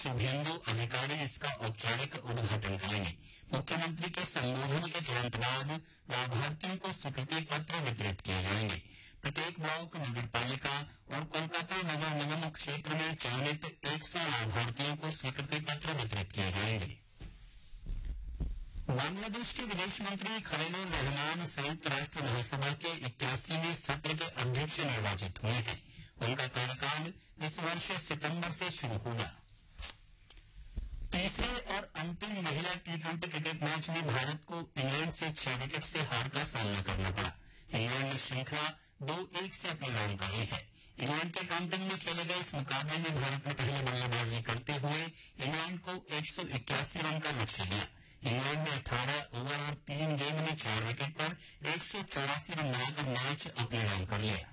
शुभेंदु अधिकारी इसका औपचारिक उद्घाटन करेंगे। मुख्यमंत्री के संबोधन के तुरंत बाद लाभार्थियों को स्वीकृति पत्र वितरित किए जाएंगे। प्रत्येक ब्लॉक, नगर पालिका और कोलकाता नगर निगम क्षेत्र में चयनित 100 लाभार्थियों को स्वीकृति पत्र वितरित किए जाएंगे। बांग्लादेश के विदेश मंत्री खलीलुर रहमान संयुक्त राष्ट्र महासभा के 81वें सत्र के अध्यक्ष निर्वाचित हुए हैं। उनका कार्यकाल इस वर्ष सितंबर से शुरू होगा। तीसरे और अंतिम महिला T20 क्रिकेट मैच में भारत को इंग्लैंड से 6 विकेट से हार का सामना करना पड़ा। इंग्लैंड ने श्रृंखला 2-1 से अपनी रन कर ली है। इंग्लैंड के टॉन्टन में खेले गए इस मुकाबले में भारत ने पहले बल्लेबाजी करते हुए इंग्लैंड को 181 रन का लक्ष्य दिया। इंग्लैंड ने 18 ओवर और 3 गेंद में 4 विकेट पर 184 रन बनाकर मैच अपने नाम कर लिया।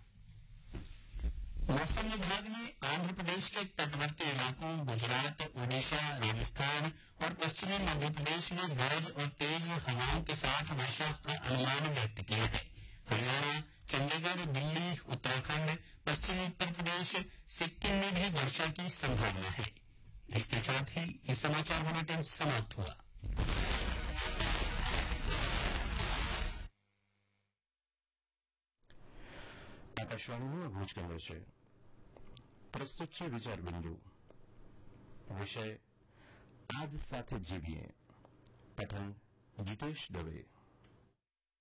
मौसम विभाग ने आंध्र प्रदेश के तटवर्ती इलाकों, गुजरात, ओडिशा, राजस्थान और पश्चिमी मध्य प्रदेश में गरज और तेज हवाओं के साथ वर्षा का अनुमान व्यक्त किया है। हरियाणा, चंडीगढ़, दिल्ली, उत्तराखंड, पश्चिमी उत्तर प्रदेश, सिक्किम में भी वर्षा की संभावना है। इसके साथ ही ये समाचार बुलेटिन समाप्त हुआ। આકાશવાણીનું ભુજ કેન્દ્ર છે। પ્રસ્તુત છે વિચાર બિંદુ। વિષય આજ સાથે જીવીએ। પઠન ગીતેશ દવે।